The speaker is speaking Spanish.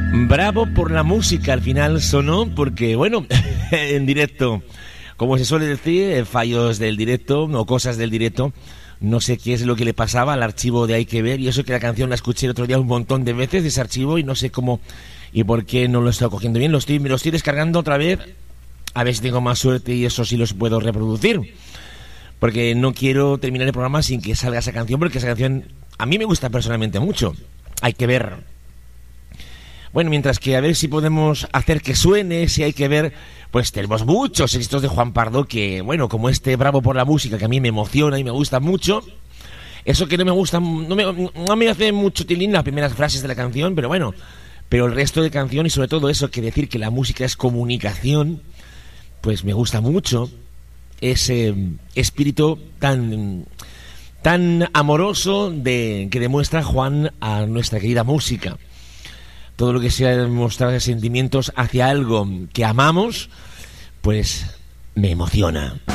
Bravo por la música, al final sonó porque, bueno, en directo, como se suele decir, fallos del directo o cosas del directo, no sé qué es lo que le pasaba al archivo de Hay que Ver, y eso que la canción la escuché el otro día un montón de veces, ese archivo, y no sé cómo y por qué no lo estoy cogiendo bien. Me lo estoy descargando otra vez, a ver si tengo más suerte y eso sí los puedo reproducir, porque no quiero terminar el programa sin que salga esa canción, porque esa canción a mí me gusta personalmente mucho. Hay que ver. Bueno, mientras que a ver si podemos hacer que suene, si Hay que Ver, pues tenemos muchos éxitos de Juan Pardo que, bueno, como este Bravo por la música, que a mí me emociona y me gusta mucho. Eso que no me gusta, no me hace mucho tilín las primeras frases de la canción, pero bueno, pero el resto de canción y sobre todo eso que decir que la música es comunicación, pues me gusta mucho ese espíritu tan amoroso que demuestra Juan a nuestra querida música. Todo lo que sea demostrar sentimientos hacia algo que amamos, pues me emociona.